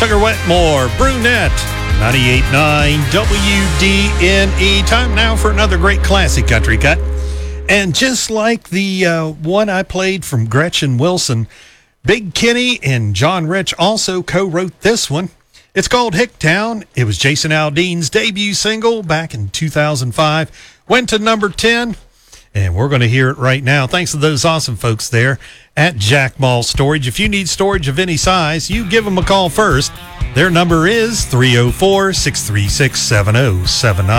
Tucker Wetmore, Brunette, 98.9 WDNE. Time now for another great classic country cut. And just like the one I played from Gretchen Wilson, Big Kenny and John Rich also co-wrote this one. It's called Hicktown. It was Jason Aldean's debut single back in 2005. Went to number 10, and we're going to hear it right now. Thanks to those awesome folks there at Jack Mall Storage. If you need storage of any size, you give them a call first. Their number is 304-636-7079.